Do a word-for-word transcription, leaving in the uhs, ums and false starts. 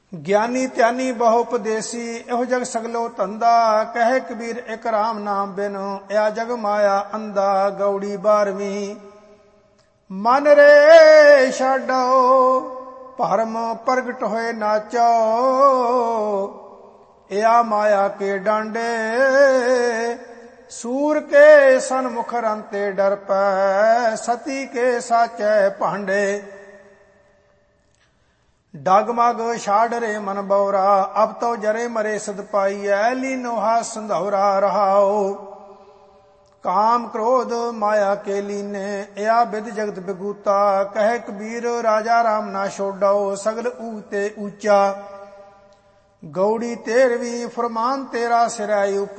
ਗਿਆਨੀ ਧਿਆਨੀ ਬਹੁ ਉਪਦੇਸੀ, ਇਹੋ ਜਗ ਸਗਲੋ ਧੰਦਾ। ਕਹੇ ਕਬੀਰ ਇਕ ਰਾਮ ਨਾਮ ਬਿਨ, ਇਆ ਜਗ ਮਾਇਆ ਅੰਧਾ। ਗੌੜੀ ਬਾਰਵੀਂ। ਮਨ ਰੇ ਛਾਡੋ ਭਰਮ ਪ੍ਰਗਟ ਹੋਏ ਨਾਚੋ, ਇਆ ਮਾਇਆ ਕੇ ਡਾਂਡੇ। ਸੂਰ ਕੇ ਸਨਮੁਖ ਰੰਤੇ ਡਰ ਪੈ, ਸਤੀ ਕੇ ਸਾਚੈ ਭਾਂਡੇ। ਡਗਮਗ ਛਾੜ ਰੇ ਮਨ ਬਉਰਾ, ਅਬ ਤੋ ਜਰੇ ਮਰੇ ਸਦ ਪਾਈਐ। ਲੀਨੋ ਹਾਸ ਸੰਧੌਰਾ ਰਹਾਓ, ਕਾਮ ਕ੍ਰੋਧ ਮਾਇਆ ਕੇ ਲੀਨੇ। ਇਆ ਬਿਦ ਜਗਤ ਬਿਗੂਤਾ, ਕਹੇ ਕਬੀਰ ਰਾਜਾ ਰਾਮ ਨਾ ਛੋਡੋ। ਸਗਲ ਊਤੇ ਊਚਾ। ਗੌੜੀ ਤੇਰਵੀਂ। ਫਰਮਾਨ ਤੇਰਾ ਸਿਰੈ